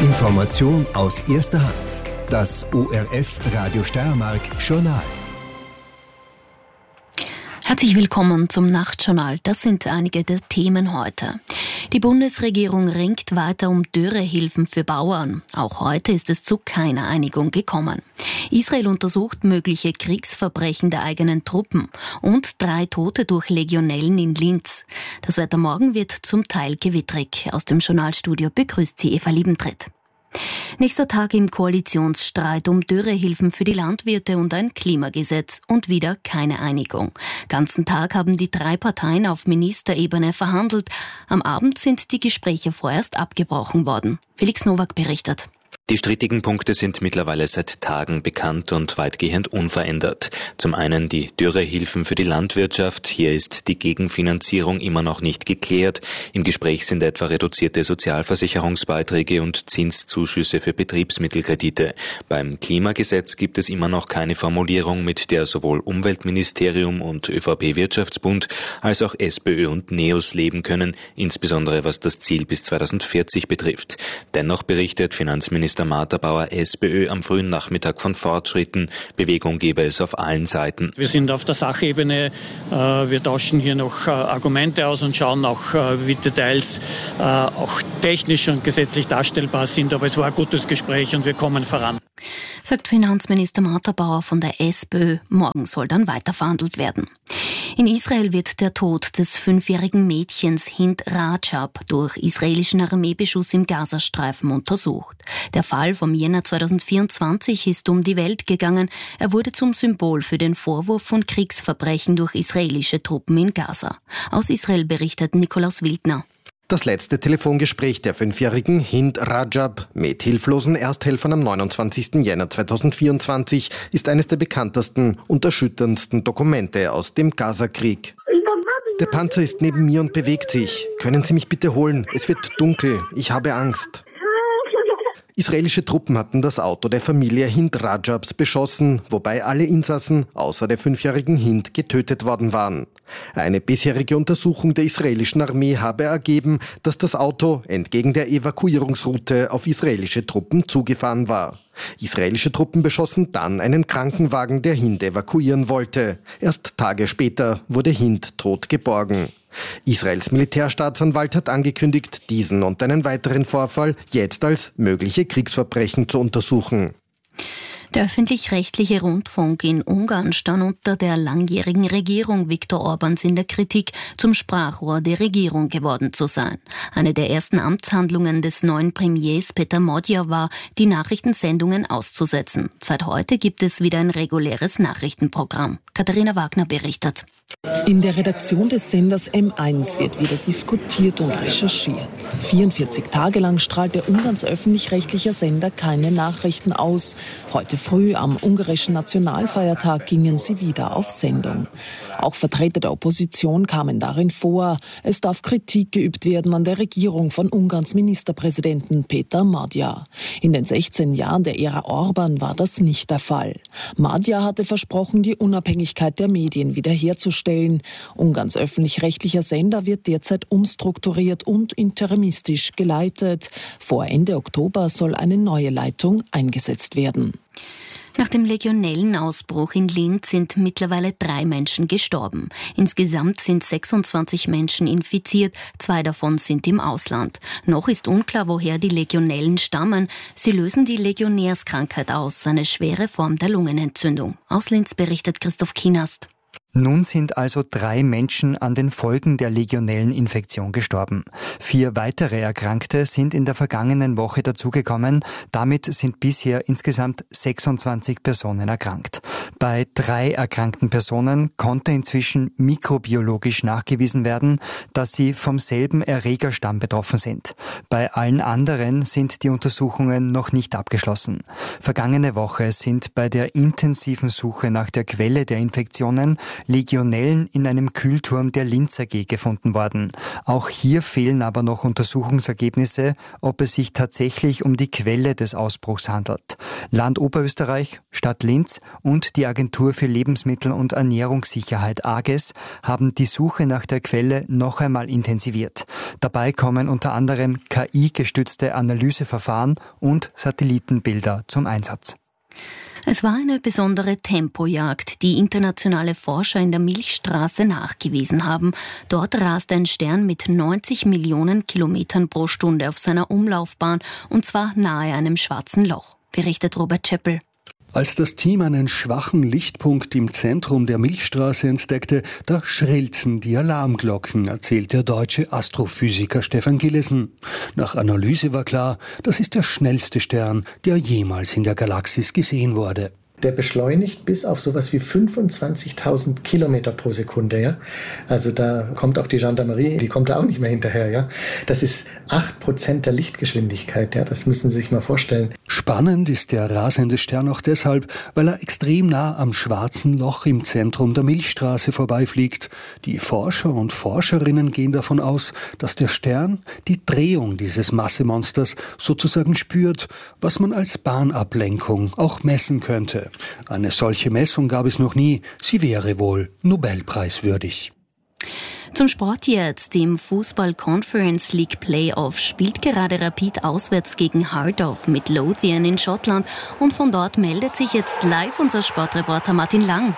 Information aus erster Hand. Das ORF Radio Steiermark Journal. Herzlich willkommen zum Nachtjournal. Das sind einige der Themen heute. Die Bundesregierung ringt weiter um Dürrehilfen für Bauern. Auch heute ist es zu keiner Einigung gekommen. Israel untersucht mögliche Kriegsverbrechen der eigenen Truppen und 3 Tote durch Legionellen in Linz. Das Wetter morgen wird zum Teil gewittrig. Aus dem Journalstudio begrüßt sie Eva Liebentritt. Nächster Tag im Koalitionsstreit um Dürrehilfen für die Landwirte und ein Klimagesetz und wieder keine Einigung. Ganzen Tag haben die 3 Parteien auf Ministerebene verhandelt. Am Abend sind die Gespräche vorerst abgebrochen worden. Felix Nowak berichtet. Die strittigen Punkte sind mittlerweile seit Tagen bekannt und weitgehend unverändert. Zum einen die Dürrehilfen für die Landwirtschaft. Hier ist die Gegenfinanzierung immer noch nicht geklärt. Im Gespräch sind etwa reduzierte Sozialversicherungsbeiträge und Zinszuschüsse für Betriebsmittelkredite. Beim Klimagesetz gibt es immer noch keine Formulierung, mit der sowohl Umweltministerium und ÖVP-Wirtschaftsbund als auch SPÖ und NEOS leben können, insbesondere was das Ziel bis 2040 betrifft. Dennoch berichtet Finanzminister Martha Bauer, SPÖ, am frühen Nachmittag von Fortschritten. Bewegung gebe es auf allen Seiten. Wir sind auf der Sachebene. Wir tauschen hier noch Argumente aus und schauen auch, wie Details auch technisch und gesetzlich darstellbar sind. Aber es war ein gutes Gespräch und wir kommen voran. Sagt Finanzminister Martha Bauer von der SPÖ. Morgen soll dann weiter verhandelt werden. In Israel wird der Tod des 5-jährigen Mädchens Hind Rajab durch israelischen Armeebeschuss im Gazastreifen untersucht. Der Fall vom Jänner 2024 ist um die Welt gegangen. Er wurde zum Symbol für den Vorwurf von Kriegsverbrechen durch israelische Truppen in Gaza. Aus Israel berichtet Nikolaus Wildner. Das letzte Telefongespräch der 5-jährigen Hind Rajab mit hilflosen Ersthelfern am 29. Jänner 2024 ist eines der bekanntesten und erschütterndsten Dokumente aus dem Gaza-Krieg. Der Panzer ist neben mir und bewegt sich. Können Sie mich bitte holen? Es wird dunkel. Ich habe Angst. Israelische Truppen hatten das Auto der Familie Hind Rajabs beschossen, wobei alle Insassen außer der 5-jährigen Hind getötet worden waren. Eine bisherige Untersuchung der israelischen Armee habe ergeben, dass das Auto entgegen der Evakuierungsroute auf israelische Truppen zugefahren war. Israelische Truppen beschossen dann einen Krankenwagen, der Hind evakuieren wollte. Erst Tage später wurde Hind tot geborgen. Israels Militärstaatsanwalt hat angekündigt, diesen und einen weiteren Vorfall jetzt als mögliche Kriegsverbrechen zu untersuchen. Der öffentlich-rechtliche Rundfunk in Ungarn stand unter der langjährigen Regierung Viktor Orbáns in der Kritik, zum Sprachrohr der Regierung geworden zu sein. Eine der ersten Amtshandlungen des neuen Premiers Peter Magyar war, die Nachrichtensendungen auszusetzen. Seit heute gibt es wieder ein reguläres Nachrichtenprogramm. Katharina Wagner berichtet. In der Redaktion des Senders M1 wird wieder diskutiert und recherchiert. 44 Tage lang strahlte Ungarns öffentlich-rechtlicher Sender keine Nachrichten aus. Heute früh am ungarischen Nationalfeiertag gingen sie wieder auf Sendung. Auch Vertreter der Opposition kamen darin vor. Es darf Kritik geübt werden an der Regierung von Ungarns Ministerpräsidenten Peter Magyar. In den 16 Jahren der Ära Orbán war das nicht der Fall. Magyar hatte versprochen, die Unabhängigkeit der Medien wiederherzustellen. Ungarns öffentlich-rechtlicher Sender wird derzeit umstrukturiert und interimistisch geleitet. Vor Ende Oktober soll eine neue Leitung eingesetzt werden. Nach dem Legionellenausbruch in Linz sind mittlerweile 3 Menschen gestorben. Insgesamt sind 26 Menschen infiziert, 2 davon sind im Ausland. Noch ist unklar, woher die Legionellen stammen. Sie lösen die Legionärskrankheit aus, eine schwere Form der Lungenentzündung. Aus Linz berichtet Christoph Kienast. Nun sind also 3 Menschen an den Folgen der Legionelleninfektion gestorben. 4 weitere Erkrankte sind in der vergangenen Woche dazugekommen. Damit sind bisher insgesamt 26 Personen erkrankt. Bei 3 erkrankten Personen konnte inzwischen mikrobiologisch nachgewiesen werden, dass sie vom selben Erregerstamm betroffen sind. Bei allen anderen sind die Untersuchungen noch nicht abgeschlossen. Vergangene Woche sind bei der intensiven Suche nach der Quelle der Infektionen Legionellen in einem Kühlturm der Linz AG gefunden worden. Auch hier fehlen aber noch Untersuchungsergebnisse, ob es sich tatsächlich um die Quelle des Ausbruchs handelt. Land Oberösterreich, Stadt Linz und die Agentur für Lebensmittel- und Ernährungssicherheit AGES haben die Suche nach der Quelle noch einmal intensiviert. Dabei kommen unter anderem KI-gestützte Analyseverfahren und Satellitenbilder zum Einsatz. Es war eine besondere Tempojagd, die internationale Forscher in der Milchstraße nachgewiesen haben. Dort rast ein Stern mit 90 Millionen Kilometern pro Stunde auf seiner Umlaufbahn, und zwar nahe einem schwarzen Loch, berichtet Robert Scheppel. Als das Team einen schwachen Lichtpunkt im Zentrum der Milchstraße entdeckte, da schrillten die Alarmglocken, erzählt der deutsche Astrophysiker Stefan Gillesen. Nach Analyse war klar, das ist der schnellste Stern, der jemals in der Galaxis gesehen wurde. Der beschleunigt bis auf sowas wie 25.000 Kilometer pro Sekunde. Ja? Also da kommt auch die Gendarmerie, die kommt da auch nicht mehr hinterher. Ja? Das ist 8% der Lichtgeschwindigkeit. Ja? Das müssen Sie sich mal vorstellen. Spannend ist der rasende Stern auch deshalb, weil er extrem nah am schwarzen Loch im Zentrum der Milchstraße vorbeifliegt. Die Forscher und Forscherinnen gehen davon aus, dass der Stern die Drehung dieses Massemonsters sozusagen spürt, was man als Bahnablenkung auch messen könnte. Eine solche Messung gab es noch nie. Sie wäre wohl Nobelpreiswürdig. Zum Sport jetzt. Im Fußball Conference League Playoff spielt gerade Rapid auswärts gegen Heart of Midlothian in Schottland. Und von dort meldet sich jetzt live unser Sportreporter Martin Lang.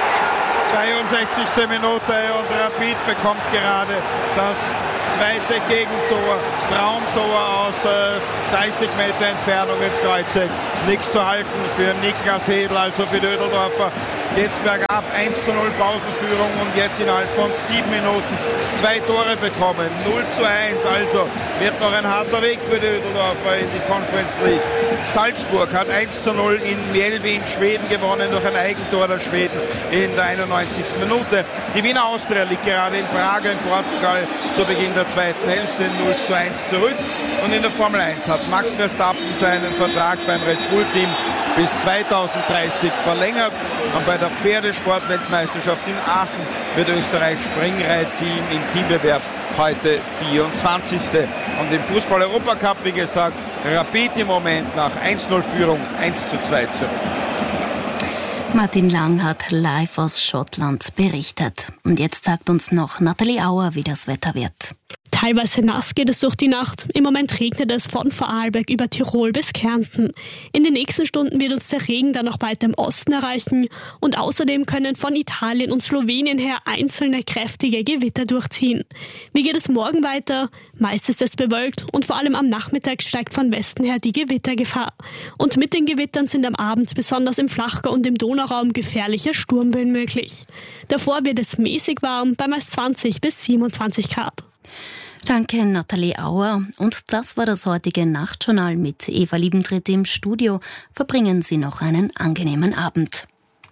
62. Minute und Rapid bekommt gerade das zweite Gegentor. Traumtor aus 30 Meter Entfernung ins Kreuzeck. Nichts zu halten für Niklas Hedl, also für Dödeldorfer. Jetzt bergab 1:0 Pausenführung und jetzt innerhalb von 7 Minuten 2 Tore bekommen. 0:1, also wird noch ein harter Weg für Dödeldorfer in die Conference League. Salzburg hat 1:0 in Mjällby in Schweden gewonnen durch ein Eigentor der Schweden in der 91. Minute. Die Wiener Austria liegt gerade in Praga in Portugal zu Beginn der zweiten Hälfte 0:1 zurück. Und in der Formel 1 hat Max Verstappen seinen Vertrag beim Red Bull-Team bis 2030 verlängert. Und bei der Pferdesport-Weltmeisterschaft in Aachen wird Österreichs Springreitteam im Teambewerb heute 24. Und im Fußball-Europacup, wie gesagt, Rapid im Moment nach 1:0 Führung 1:2 zurück. Martin Lang hat live aus Schottland berichtet. Und jetzt sagt uns noch Nathalie Auer, wie das Wetter wird. Teilweise nass geht es durch die Nacht. Im Moment regnet es von Vorarlberg über Tirol bis Kärnten. In den nächsten Stunden wird uns der Regen dann noch weiter im Osten erreichen. Und außerdem können von Italien und Slowenien her einzelne kräftige Gewitter durchziehen. Wie geht es morgen weiter? Meist ist es bewölkt und vor allem am Nachmittag steigt von Westen her die Gewittergefahr. Und mit den Gewittern sind am Abend besonders im Flachgau und im Donauraum gefährliche Sturmböen möglich. Davor wird es mäßig warm bei meist 20 bis 27 Grad. Danke, Nathalie Auer. Und das war das heutige Nachtjournal mit Eva Liebentritt im Studio. Verbringen Sie noch einen angenehmen Abend.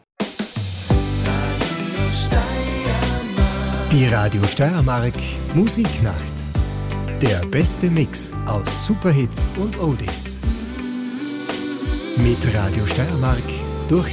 Die Radio Steiermark Musiknacht. Der beste Mix aus Superhits und Oldies. Mit Radio Steiermark durch